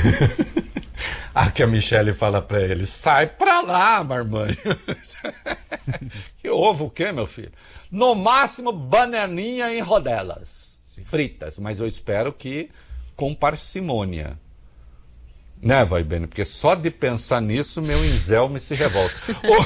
Que a Michele fala pra ele, sai pra lá, marmanjo. Que ovo o quê, meu filho? No máximo, bananinha em rodelas, fritas, mas eu espero que com parcimônia. Né, vai bem? Porque só de pensar nisso, meu inzelme se revolta.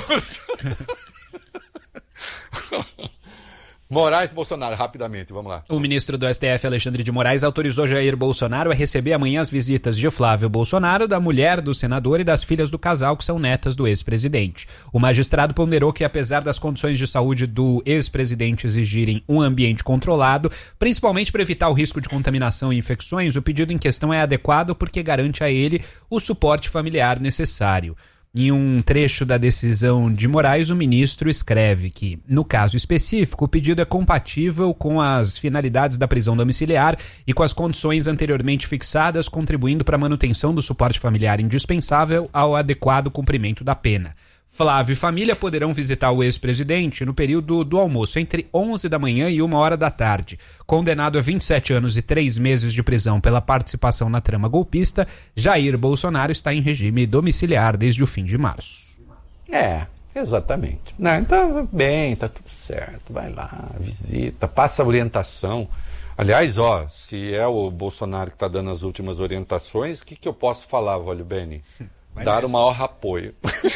Moraes e Bolsonaro, rapidamente, vamos lá. O ministro do STF, Alexandre de Moraes, autorizou Jair Bolsonaro a receber amanhã as visitas de Flávio Bolsonaro, da mulher do senador e das filhas do casal, que são netas do ex-presidente. O magistrado ponderou que, apesar das condições de saúde do ex-presidente exigirem um ambiente controlado, principalmente para evitar o risco de contaminação e infecções, o pedido em questão é adequado porque garante a ele o suporte familiar necessário. Em um trecho da decisão de Moraes, o ministro escreve que, no caso específico, o pedido é compatível com as finalidades da prisão domiciliar e com as condições anteriormente fixadas, contribuindo para a manutenção do suporte familiar indispensável ao adequado cumprimento da pena. Flávio e família poderão visitar o ex-presidente no período do almoço, entre 11 da manhã e 1h da tarde. Condenado a 27 anos e 3 meses de prisão pela participação na trama golpista, Jair Bolsonaro está em regime domiciliar desde o fim de março. Exatamente. Não, então, bem, tá tudo certo. Vai lá, visita, passa a orientação. Aliás, se é o Bolsonaro que está dando as últimas orientações, o que eu posso falar, Vólio Beni? Dar o maior apoio.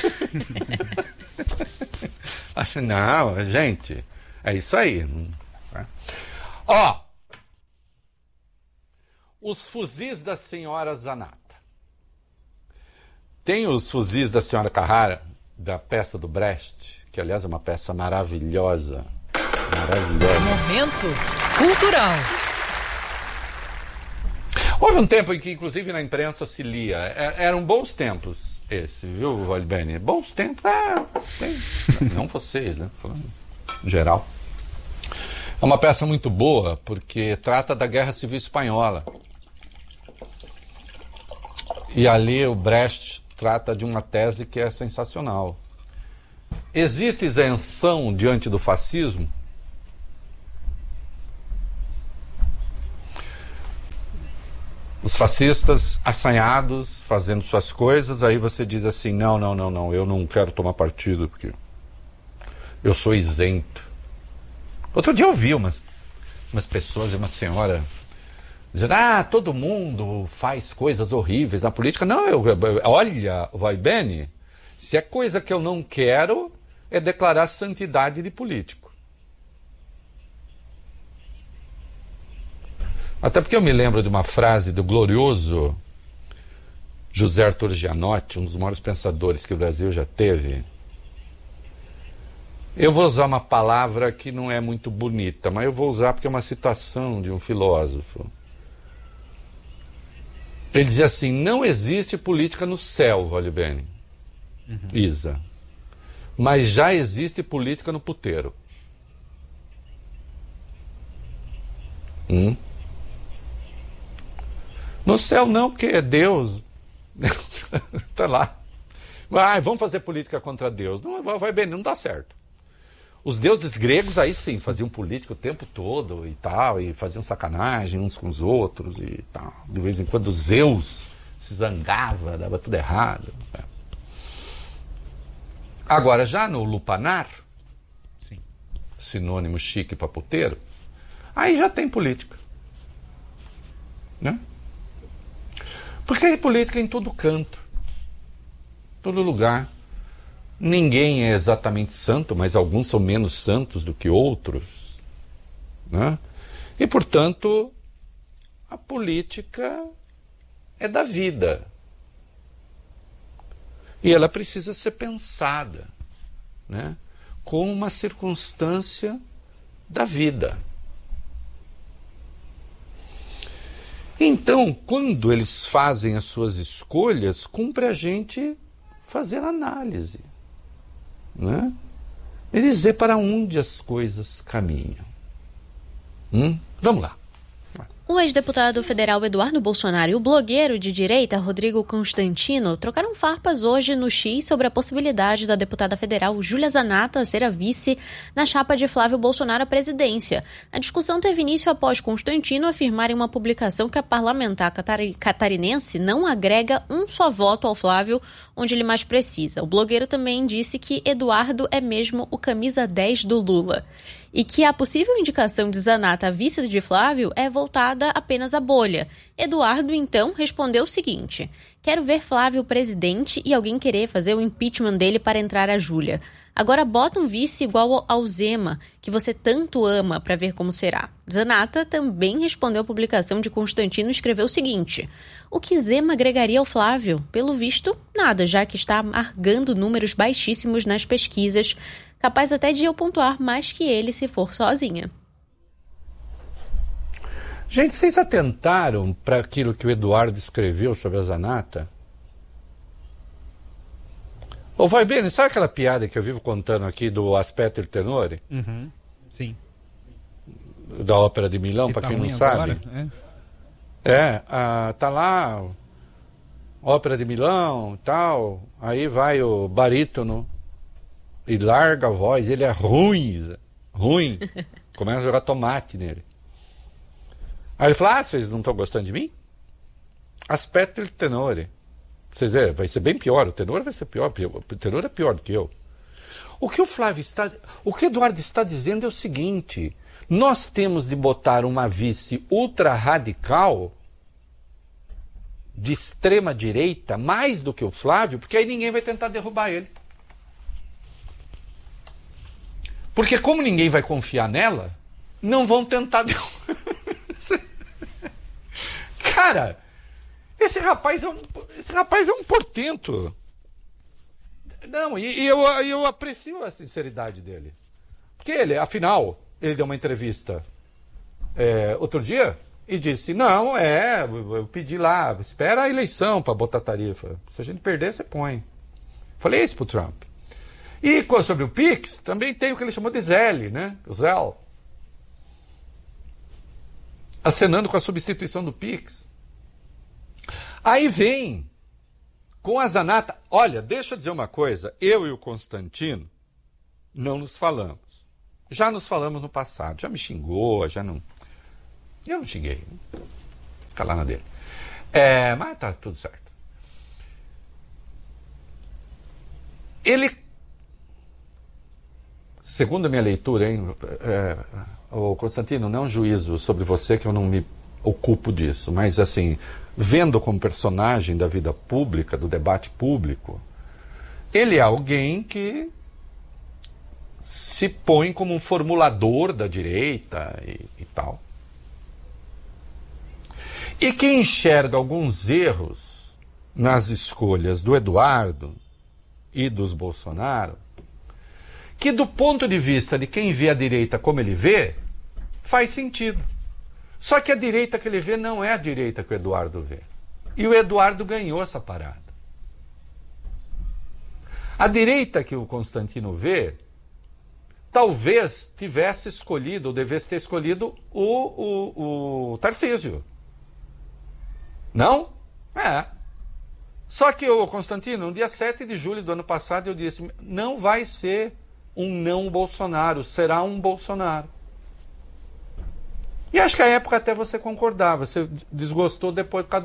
Não, gente, é isso aí. Os fuzis da senhora Zanata. Tem os fuzis da senhora Carrara, da peça do Brecht, que aliás é uma peça maravilhosa. Momento cultural. Houve um tempo em que, inclusive, na imprensa se lia. Eram bons tempos esse, viu, Vólio Beni? Bons tempos. Não vocês, né? Falando em geral. É uma peça muito boa, porque trata da Guerra Civil Espanhola. E ali o Brecht trata de uma tese que é sensacional. Existe isenção diante do fascismo? Os fascistas assanhados, fazendo suas coisas, aí você diz assim, não, eu não quero tomar partido, porque eu sou isento. Outro dia eu vi umas pessoas e uma senhora dizendo, todo mundo faz coisas horríveis na política. Não, olha, vai Beni, se é coisa que eu não quero, é declarar santidade de político. Até porque eu me lembro de uma frase do glorioso José Arthur Gianotti, um dos maiores pensadores que o Brasil já teve. Eu vou usar uma palavra que não é muito bonita, mas eu vou usar porque é uma citação de um filósofo. Ele dizia assim, não existe política no céu, Vólio Beni, Isa, mas já existe política no puteiro. No céu não, porque é Deus. Está lá. Vamos fazer política contra Deus. Não, vai bem, não dá certo. Os deuses gregos aí sim, faziam política o tempo todo e tal, e faziam sacanagem uns com os outros e tal. De vez em quando Zeus se zangava, dava tudo errado. Agora, já no lupanar, sim, sinônimo chique para puteiro, aí já tem política. Né? Porque é política em todo canto, todo lugar. Ninguém é exatamente santo, mas alguns são menos santos do que outros. Né? E, portanto, a política é da vida. E ela precisa ser pensada, né, como uma circunstância da vida. Então, quando eles fazem as suas escolhas, cumpre a gente fazer análise, né? E dizer para onde as coisas caminham. Vamos lá. O ex-deputado federal Eduardo Bolsonaro e o blogueiro de direita Rodrigo Constantino trocaram farpas hoje no X sobre a possibilidade da deputada federal Júlia Zanatta ser a vice na chapa de Flávio Bolsonaro à presidência. A discussão teve início após Constantino afirmar em uma publicação que a parlamentar catarinense não agrega um só voto ao Flávio onde ele mais precisa. O blogueiro também disse que Eduardo é mesmo o camisa 10 do Lula e que a possível indicação de Zanatta a vice de Flávio é voltada apenas à bolha. Eduardo, então, respondeu o seguinte: quero ver Flávio presidente e alguém querer fazer o impeachment dele para entrar a Júlia. Agora bota um vice igual ao Zema, que você tanto ama, para ver como será. Zanatta também respondeu à publicação de Constantino e escreveu o seguinte: o que Zema agregaria ao Flávio? Pelo visto, nada, já que está amargando números baixíssimos nas pesquisas, capaz até de eu pontuar mais que ele se for sozinha. Gente, vocês atentaram para aquilo que o Eduardo escreveu sobre a Zanatta? Ô, vai bem, sabe aquela piada que eu vivo contando aqui do Aspetto e il Tenore? Uhum. Sim. Da Ópera de Milão, para quem não sabe. Tá lá, Ópera de Milão e tal, aí vai o barítono e larga a voz, ele é ruim, começa a jogar tomate nele. Aí ele fala: vocês não estão gostando de mim? Aspetto il Tenore. Vocês verem, vai ser bem pior, o tenor vai ser pior, o tenor é pior do que eu. O que o Eduardo está dizendo é o seguinte: nós temos de botar uma vice ultra radical de extrema direita, mais do que o Flávio, porque aí ninguém vai tentar derrubar ele. Porque como ninguém vai confiar nela, não vão tentar derrubar. Cara, esse rapaz é um portento. Não, e eu aprecio a sinceridade dele. Porque ele, afinal, ele deu uma entrevista outro dia e disse: não, eu pedi lá, espera a eleição para botar tarifa. Se a gente perder, você põe. Falei isso pro Trump. E sobre o Pix, também tem o que ele chamou de Zelle, né? O Zelle. Acenando com a substituição do Pix. Aí vem com a Zanatta. Olha, deixa eu dizer uma coisa. Eu e o Constantino não nos falamos. Já nos falamos no passado. Já me xingou, já não... Eu não xinguei. Fica lá na dele. Mas tá tudo certo. Ele... Segundo a minha leitura, o Constantino, não é um juízo sobre você, que eu não me ocupo disso, mas assim, vendo como personagem da vida pública, do debate público, ele é alguém que se põe como um formulador da direita e tal. E que enxerga alguns erros nas escolhas do Eduardo e dos Bolsonaro, que do ponto de vista de quem vê a direita como ele vê, faz sentido. Só que a direita que ele vê não é a direita que o Eduardo vê. E o Eduardo ganhou essa parada. A direita que o Constantino vê, talvez tivesse escolhido, ou devesse ter escolhido o Tarcísio. Não? Só que o Constantino, no dia 7 de julho do ano passado, eu disse: não vai ser um não Bolsonaro, será um Bolsonaro. E acho que à época até você concordava, você desgostou depois por causa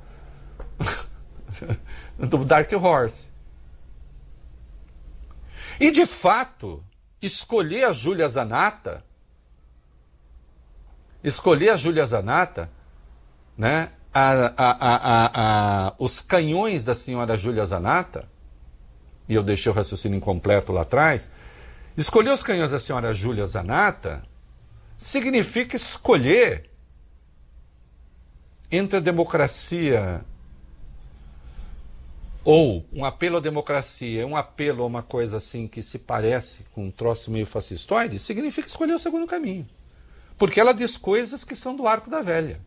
do Dark Horse. E de fato, escolher a Júlia Zanatta, né, os canhões da senhora Júlia Zanatta, e eu deixei o raciocínio incompleto lá atrás, escolher os canhões da senhora Júlia Zanatta significa escolher entre a democracia ou um apelo à democracia, um apelo a uma coisa assim que se parece com um troço meio fascistoide, significa escolher o segundo caminho. Porque ela diz coisas que são do arco da velha.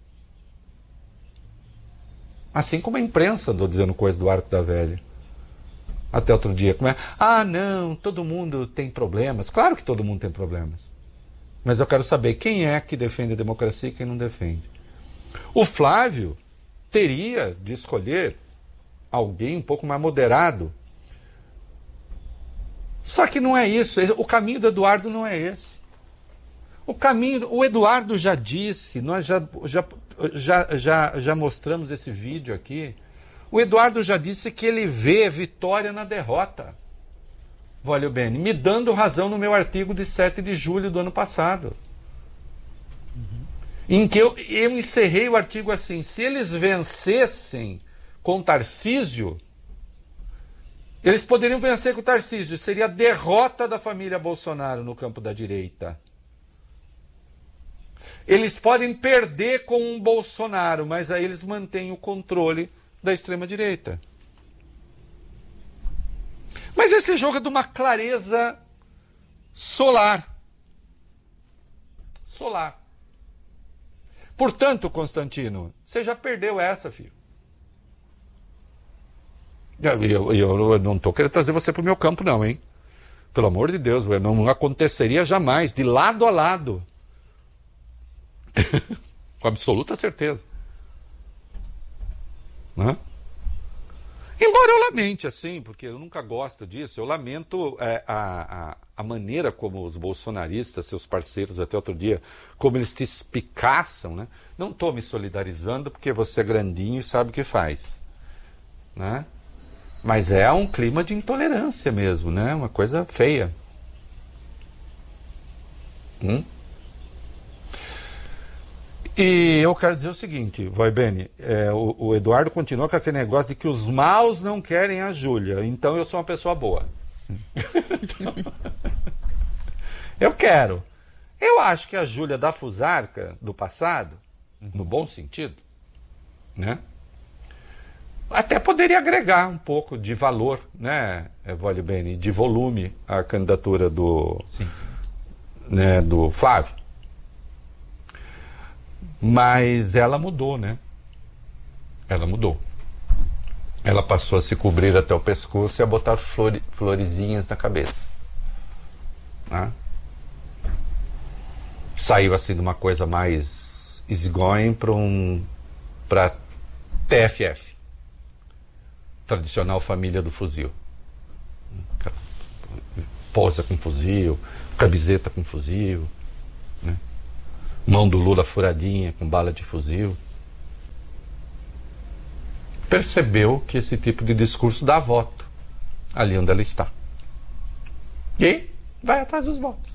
Assim como a imprensa andou dizendo coisas do arco da velha. Até outro dia, como é? Não, todo mundo tem problemas. Claro que todo mundo tem problemas. Mas eu quero saber quem é que defende a democracia e quem não defende. O Flávio teria de escolher alguém um pouco mais moderado. Só que não é isso. O caminho do Eduardo não é esse. O Eduardo já disse, nós já mostramos esse vídeo aqui. O Eduardo já disse que ele vê vitória na derrota. Voglio bene, me dando razão no meu artigo de 7 de julho do ano passado. Em que eu encerrei o artigo assim: se eles vencessem com Tarcísio, eles poderiam vencer com Tarcísio. Seria a derrota da família Bolsonaro no campo da direita. Eles podem perder com um Bolsonaro, mas aí eles mantêm o controle da extrema-direita. Mas esse jogo é de uma clareza solar. Portanto, Constantino, você já perdeu essa, filho. Eu não estou querendo trazer você para o meu campo, não, hein? Pelo amor de Deus, não aconteceria jamais, de lado a lado. Com absoluta certeza. Né? Embora eu lamente, assim, porque eu nunca gosto disso, eu lamento a maneira como os bolsonaristas, seus parceiros até outro dia, como eles te espicaçam, né? Não estou me solidarizando porque você é grandinho e sabe o que faz. Né? Mas é um clima de intolerância mesmo, né? Uma coisa feia. E eu quero dizer o seguinte, vai bene, o Eduardo continua com aquele negócio de que os maus não querem a Júlia, então eu sou uma pessoa boa. Eu quero. Eu acho que a Júlia da Fusarca do passado, no bom sentido, né? Até poderia agregar um pouco de valor, né, voglio bene, de volume à candidatura do Flávio. Mas ela mudou, né? Ela mudou. Ela passou a se cobrir até o pescoço e a botar florezinhas na cabeça. Né? Saiu assim de uma coisa mais easygoing para TFF. Tradicional família do fuzil. Posa com fuzil, camiseta com fuzil, né? Mão do Lula furadinha com bala de fuzil. Percebeu que esse tipo de discurso dá voto ali onde ela está. E vai atrás dos votos.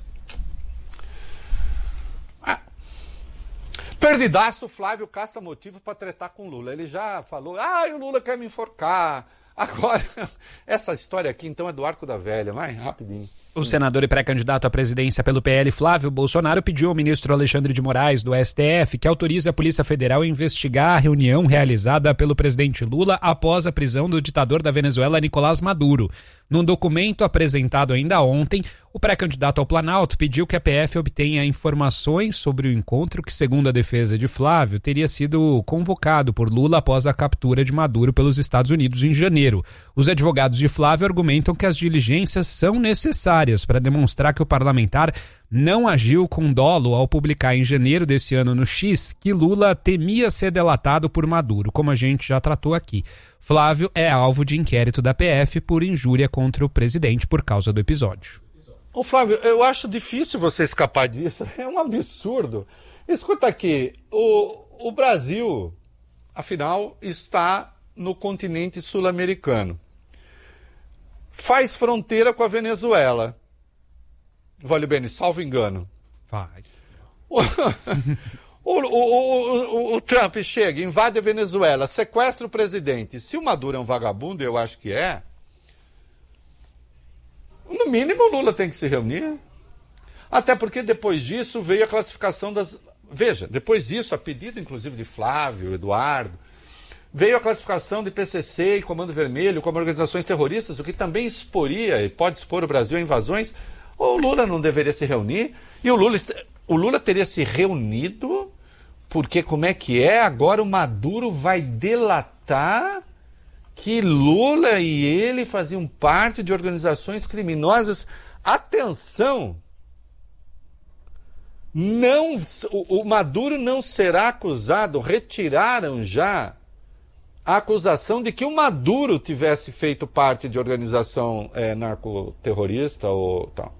Perdidaço, Flávio caça motivo para tretar com o Lula. Ele já falou, o Lula quer me enforcar. Agora, essa história aqui então é do Arco da Velha, vai rapidinho. O senador e pré-candidato à presidência pelo PL, Flávio Bolsonaro, pediu ao ministro Alexandre de Moraes, do STF, que autorize a Polícia Federal a investigar a reunião realizada pelo presidente Lula após a prisão do ditador da Venezuela, Nicolás Maduro. Num documento apresentado ainda ontem, o pré-candidato ao Planalto pediu que a PF obtenha informações sobre o encontro que, segundo a defesa de Flávio, teria sido convocado por Lula após a captura de Maduro pelos Estados Unidos em janeiro. Os advogados de Flávio argumentam que as diligências são necessárias para demonstrar que o parlamentar não agiu com dolo ao publicar em janeiro desse ano no X que Lula temia ser delatado por Maduro, como a gente já tratou aqui. Flávio é alvo de inquérito da PF por injúria contra o presidente por causa do episódio. Ô Flávio, eu acho difícil você escapar disso, é um absurdo. Escuta aqui, o Brasil, afinal, está no continente sul-americano. Faz fronteira com a Venezuela. Voglio bene, salvo engano. Faz. O Trump chega, invade a Venezuela, sequestra o presidente. Se o Maduro é um vagabundo, eu acho que é, no mínimo o Lula tem que se reunir. Até porque depois disso veio a classificação das... Veja, depois disso, a pedido inclusive de Flávio, Eduardo, veio a classificação de PCC e Comando Vermelho como organizações terroristas, o que também exporia e pode expor o Brasil a invasões. O Lula não deveria se reunir. E o Lula teria se reunido porque, como é que é? Agora o Maduro vai delatar que Lula e ele faziam parte de organizações criminosas. Atenção! Não, o Maduro não será acusado, retiraram já a acusação de que o Maduro tivesse feito parte de organização narcoterrorista ou tal.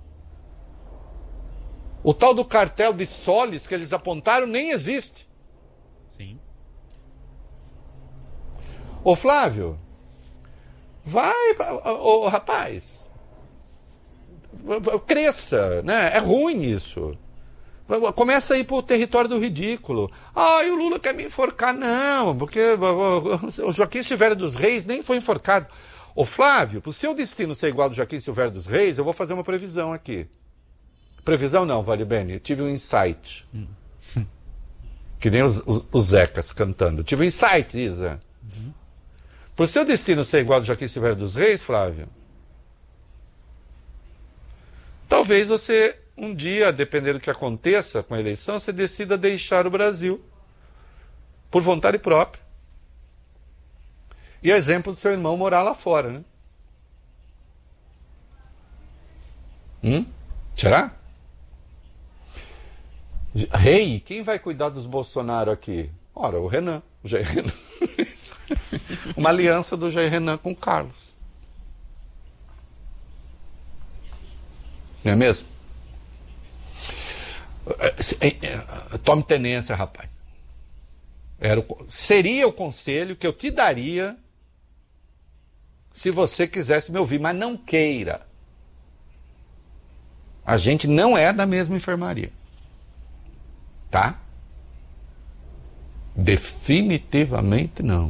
O tal do cartel de Solis que eles apontaram nem existe. Sim. Ô Flávio, vai, rapaz, cresça, né? É ruim isso. Começa a ir pro território do ridículo. E o Lula quer me enforcar. Não, porque o Joaquim Silvério dos Reis nem foi enforcado. Ô Flávio, pro seu destino ser igual ao do Joaquim Silvério dos Reis, eu vou fazer uma previsão aqui. Previsão não, Vale Bene. Eu tive um insight. Que nem os Zecas cantando. Eu tive um insight, Isa. Pro seu destino ser igual ao do Joaquim Silvério dos Reis, Flávio, talvez você... Um dia, dependendo do que aconteça com a eleição, você decida deixar o Brasil por vontade própria. E exemplo do seu irmão morar lá fora, né? Será? Rei, quem vai cuidar dos Bolsonaro aqui? Ora, o Renan, o Jair Renan. Uma aliança do Jair Renan com o Carlos. Não é mesmo? Tome tenência, rapaz. Seria o conselho que eu te daria se você quisesse me ouvir, mas não queira. A gente não é da mesma enfermaria. Tá? Definitivamente não.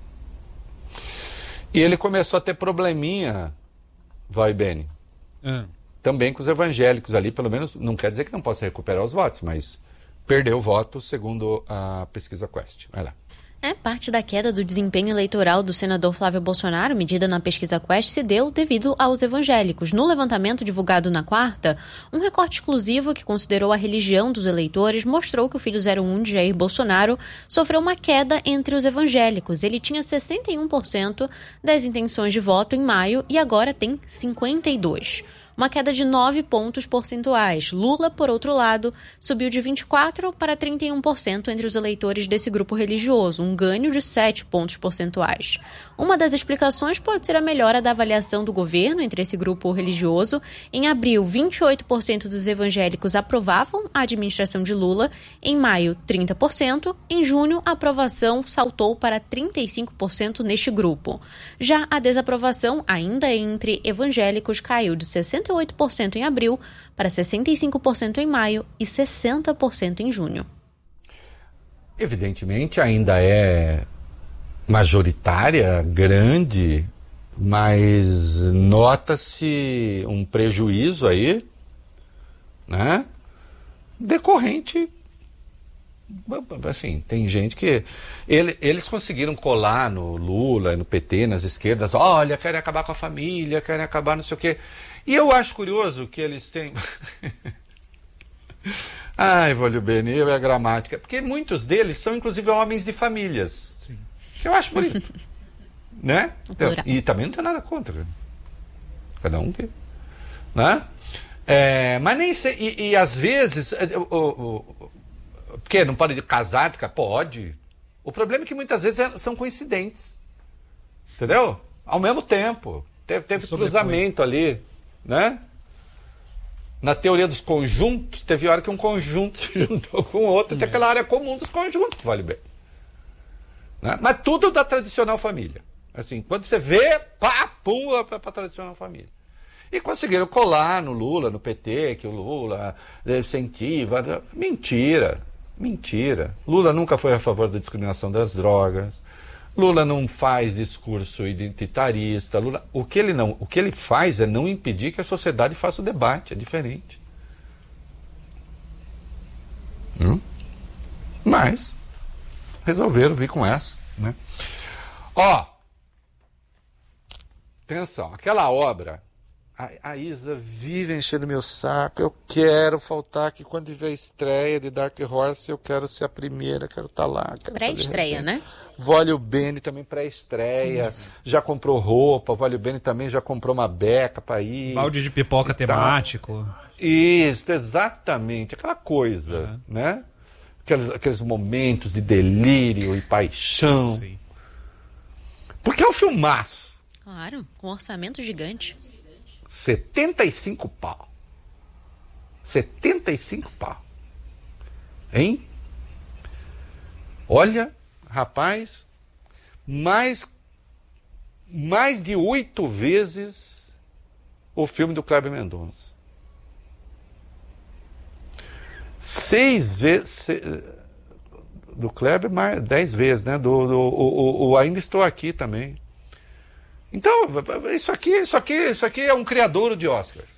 E ele começou a ter probleminha, vai, Beni. Também com os evangélicos ali, pelo menos, não quer dizer que não possa recuperar os votos, mas perdeu o voto, segundo a pesquisa Quest. Vai lá. Parte da queda do desempenho eleitoral do senador Flávio Bolsonaro, medida na pesquisa Quest, se deu devido aos evangélicos. No levantamento divulgado na quarta, um recorte exclusivo que considerou a religião dos eleitores mostrou que o filho 01 de Jair Bolsonaro sofreu uma queda entre os evangélicos. Ele tinha 61% das intenções de voto em maio e agora tem 52%. Uma queda de 9 pontos percentuais. Lula, por outro lado, subiu de 24% para 31% entre os eleitores desse grupo religioso, um ganho de 7 pontos percentuais. Uma das explicações pode ser a melhora da avaliação do governo entre esse grupo religioso. Em abril, 28% dos evangélicos aprovavam a administração de Lula. Em maio, 30%. Em junho, a aprovação saltou para 35% neste grupo. Já a desaprovação, ainda entre evangélicos, caiu de 68% em abril para 65% em maio e 60% em junho. Evidentemente ainda é majoritária, grande, mas nota-se um prejuízo aí, né? Decorrente, assim, tem gente que... Eles conseguiram colar no Lula, no PT, nas esquerdas, olha, querem acabar com a família, querem acabar não sei o quê. E eu acho curioso que eles têm... Ai, Vólio Bene, é a gramática. Porque muitos deles são, inclusive, homens de famílias. Sim. Eu acho bonito. Né? E também não tem nada contra. Cada um que... Né? Mas nem sei... E às vezes... Porque não pode casar? Pode. O problema é que muitas vezes são coincidentes. Entendeu? Ao mesmo tempo. Teve cruzamento ali. Né? Na teoria dos conjuntos, teve hora que um conjunto se juntou com o outro, tem aquela área comum dos conjuntos, vale bem. Né? Mas tudo da tradicional família. Assim, quando você vê, pula para a tradicional família. E conseguiram colar no Lula, no PT, que o Lula incentiva. Mentira. Lula nunca foi a favor da discriminação das drogas. Lula não faz discurso identitarista. Lula, o que ele faz é não impedir que a sociedade faça o debate. É diferente. Mas resolveram vir com essa, né? Atenção, aquela obra, a Isa vive enchendo meu saco. Eu quero faltar aqui quando tiver a estreia de Dark Horse. Eu quero ser a primeira, quero estar lá. Pré-estreia, né? Vólio Bene também pré-estreia, já comprou roupa. Vólio Bene também já comprou uma beca para ir. Balde de pipoca temático. Isso, exatamente. Aquela coisa, né? Aqueles momentos de delírio e paixão. Sim. Porque é um filmaço. Claro, com um orçamento gigante. 75 pau. 75 pau. Hein? Olha, rapaz, mais de 8 vezes o filme do Kleber Mendonça. 6 vezes do Kleber, mais 10 vezes, né? O Ainda Estou Aqui também. Então, isso aqui é um criadouro de Oscars.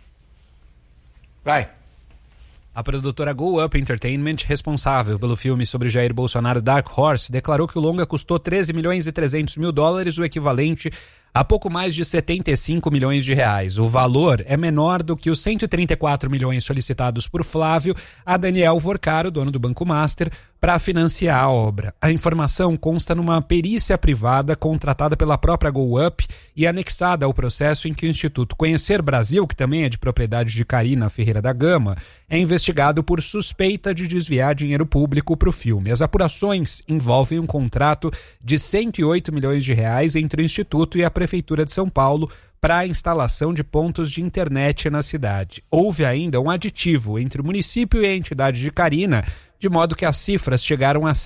Vai. A produtora Go Up Entertainment, responsável pelo filme sobre Jair Bolsonaro Dark Horse, declarou que o longa custou 13 milhões e 300 mil dólares, o equivalente a pouco mais de 75 milhões de reais. O valor é menor do que os 134 milhões solicitados por Flávio a Daniel Vorcaro, dono do Banco Master, para financiar a obra. A informação consta numa perícia privada contratada pela própria Go Up e anexada ao processo em que o Instituto Conhecer Brasil, que também é de propriedade de Karina Ferreira da Gama, é investigado por suspeita de desviar dinheiro público para o filme. As apurações envolvem um contrato de 108 milhões de reais entre o Instituto e a Prefeitura de São Paulo para a instalação de pontos de internet na cidade. Houve ainda um aditivo entre o município e a entidade de Karina, de modo que as cifras chegaram a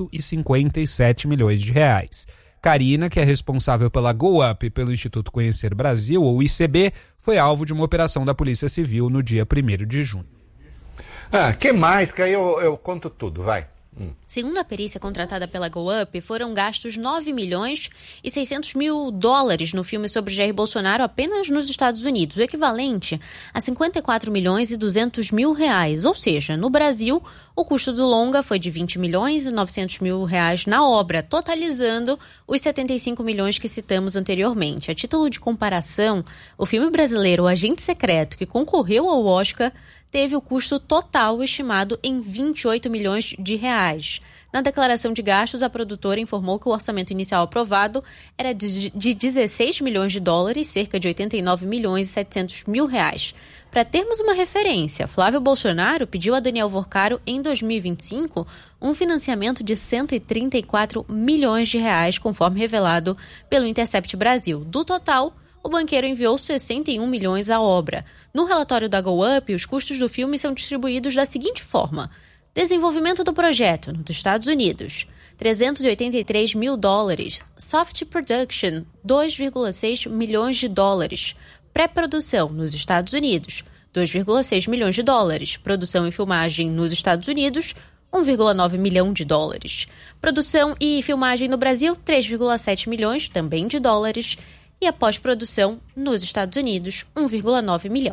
157 milhões de reais. Karina, que é responsável pela Go Up e pelo Instituto Conhecer Brasil, ou ICB, foi alvo de uma operação da Polícia Civil no dia 1º de junho. Que mais? Que aí eu conto tudo, vai. Segundo a perícia contratada pela Go Up, foram gastos 9 milhões e 600 mil dólares no filme sobre Jair Bolsonaro apenas nos Estados Unidos, o equivalente a 54 milhões e 200 mil reais. Ou seja, no Brasil, o custo do longa foi de 20 milhões e 900 mil reais na obra, totalizando os 75 milhões que citamos anteriormente. A título de comparação, o filme brasileiro O Agente Secreto, que concorreu ao Oscar, teve o custo total estimado em 28 milhões de reais. Na declaração de gastos, a produtora informou que o orçamento inicial aprovado era de 16 milhões de dólares, cerca de 89 milhões e 700 mil reais. Para termos uma referência, Flávio Bolsonaro pediu a Daniel Vorcaro, em 2025, um financiamento de 134 milhões de reais, conforme revelado pelo Intercept Brasil. Do total, o banqueiro enviou 61 milhões à obra. No relatório da Go Up, os custos do filme são distribuídos da seguinte forma: desenvolvimento do projeto nos Estados Unidos, 383 mil dólares. Soft Production, 2,6 milhões de dólares. Pré-produção nos Estados Unidos, 2,6 milhões de dólares. Produção e filmagem nos Estados Unidos, 1,9 milhão de dólares. Produção e filmagem no Brasil, 3,7 milhões, também de dólares. E a pós-produção nos Estados Unidos, 1,9 milhão.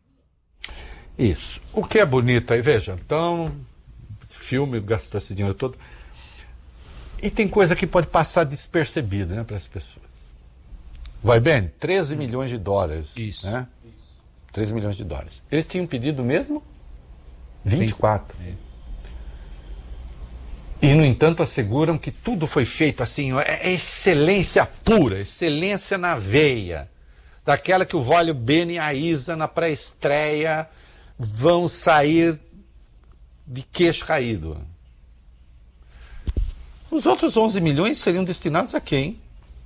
Isso. O que é bonito aí, veja, então, filme gastou esse dinheiro todo. E tem coisa que pode passar despercebida, né, para as pessoas. Vai bem? 13 milhões de dólares. Isso. Né? 13 milhões de dólares. Eles tinham pedido mesmo 24. Sim. E, no entanto, asseguram que tudo foi feito assim, é excelência pura, excelência na veia. Daquela que o Vólio Bene e a Isa, na pré-estreia, vão sair de queixo caído. Os outros 11 milhões seriam destinados a quem?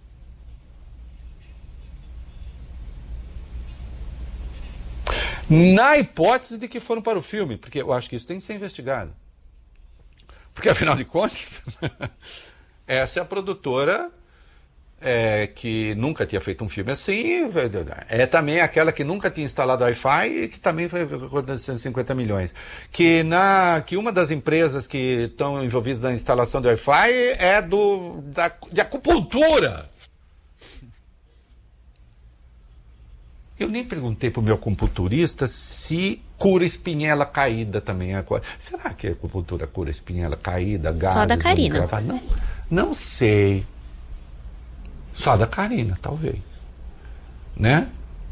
Na hipótese de que foram para o filme, porque eu acho que isso tem que ser investigado. Porque, afinal de contas, essa é a produtora que nunca tinha feito um filme assim, é também aquela que nunca tinha instalado Wi-Fi e que também foi com 150 milhões. Que uma das empresas que estão envolvidas na instalação do Wi-Fi é de acupuntura. Eu nem perguntei para o meu acupunturista se cura espinhela caída também. Será que a acupuntura cura espinhela caída, gases? Só da Karina. Não sei. Só da Karina, talvez. Né?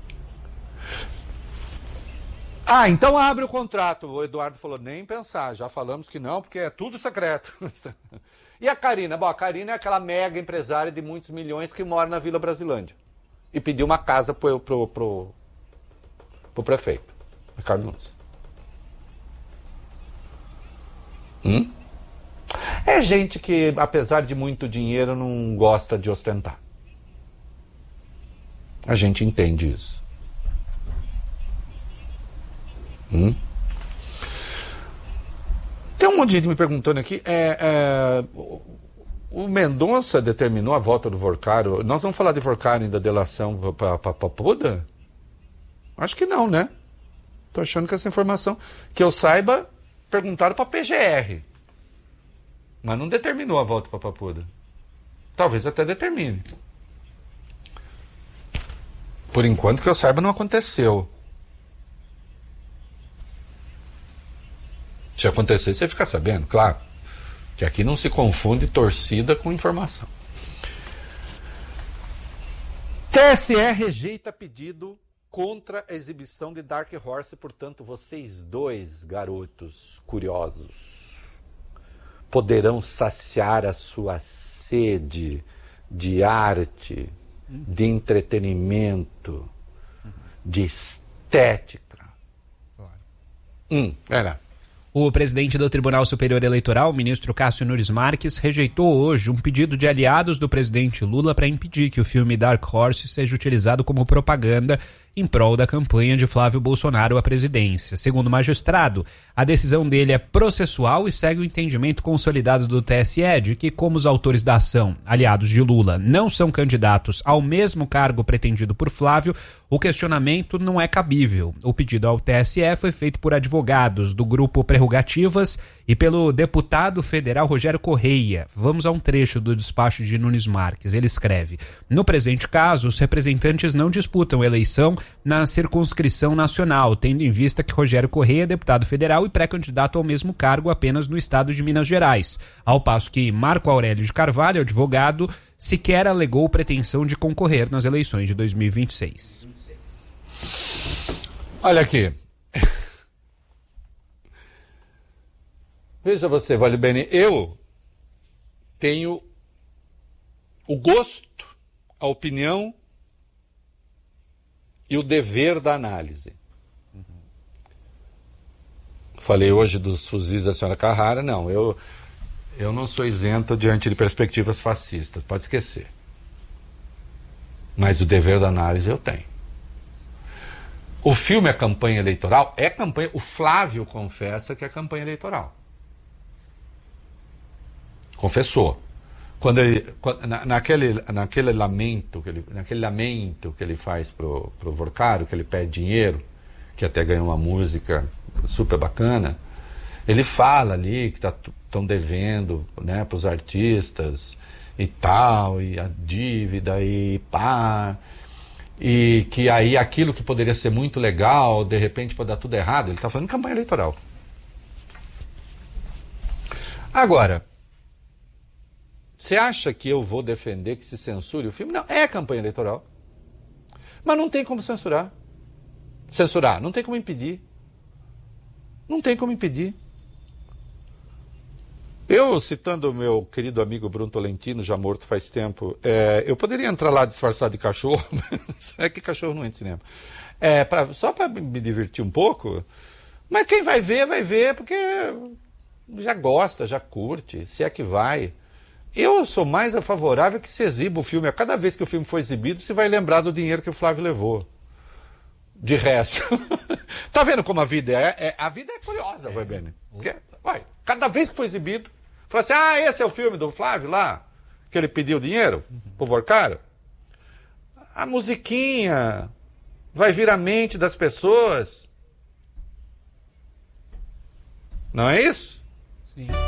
Então abre o contrato. O Eduardo falou, nem pensar. Já falamos que não, porque é tudo secreto. E a Karina? Bom, a Karina é aquela mega empresária de muitos milhões que mora na Vila Brasilândia. E pediu uma casa pro prefeito. Ricardo Nunes. É gente que, apesar de muito dinheiro, não gosta de ostentar. A gente entende isso. Tem um monte de gente me perguntando aqui. O Mendonça determinou a volta do Vorcaro. Nós vamos falar de Vorcaro e da delação para Papuda? Acho que não, né? Tô achando que essa informação, que eu saiba, perguntaram para a PGR. Mas não determinou a volta para Papuda. Talvez até determine. Por enquanto, que eu saiba, não aconteceu. Se acontecer, você fica sabendo, claro. Que aqui não se confunde torcida com informação. TSE rejeita pedido contra a exibição de Dark Horse. Portanto, vocês dois, garotos curiosos, poderão saciar a sua sede de arte, de entretenimento, de estética. Era. O presidente do Tribunal Superior Eleitoral, o ministro Cássio Nunes Marques, rejeitou hoje um pedido de aliados do presidente Lula para impedir que o filme Dark Horse seja utilizado como propaganda em prol da campanha de Flávio Bolsonaro à presidência. Segundo o magistrado, a decisão dele é processual e segue o entendimento consolidado do TSE de que, como os autores da ação, aliados de Lula, não são candidatos ao mesmo cargo pretendido por Flávio, o questionamento não é cabível. O pedido ao TSE foi feito por advogados do grupo Prerrogativas e pelo deputado federal Rogério Correia. Vamos a um trecho do despacho de Nunes Marques. Ele escreve: no presente caso, os representantes não disputam eleição na circunscrição nacional, tendo em vista que Rogério Correia é deputado federal e pré-candidato ao mesmo cargo apenas no estado de Minas Gerais, ao passo que Marco Aurélio de Carvalho, advogado, sequer alegou pretensão de concorrer nas eleições de 2026. Olha aqui. Veja você, Vale Bene, eu tenho o gosto, a opinião e o dever da análise. Falei hoje dos fuzis da senhora Carrara. Não, eu não sou isento diante de perspectivas fascistas, pode esquecer. Mas o dever da análise eu tenho. O filme é campanha eleitoral? É campanha. O Flávio confessa que é campanha eleitoral. Confessou. Naquele lamento que ele faz pro Vorcaro, que ele pede dinheiro, que até ganhou uma música super bacana, ele fala ali que estão devendo, né, para os artistas e tal, e a dívida e pá, e que aí aquilo que poderia ser muito legal, de repente pode dar tudo errado. Ele está falando de campanha eleitoral. Agora, você acha que eu vou defender que se censure o filme? Não, é campanha eleitoral. Mas não tem como censurar. Censurar, não tem como impedir. Não tem como impedir. Eu, citando o meu querido amigo Bruno Tolentino, já morto faz tempo, eu poderia entrar lá disfarçado de cachorro, é que cachorro não entra em cinema, só para me divertir um pouco, mas quem vai ver porque já gosta, já curte, se é que vai. Eu sou mais favorável que se exiba o filme. A cada vez que o filme for exibido, você vai lembrar do dinheiro que o Flávio levou. De resto. Tá vendo como a vida é? A vida é curiosa, vai bem. Cada vez que for exibido, fala assim, esse é o filme do Flávio lá, que ele pediu dinheiro pro Vorcaro. A musiquinha vai vir à mente das pessoas. Não é isso? Sim.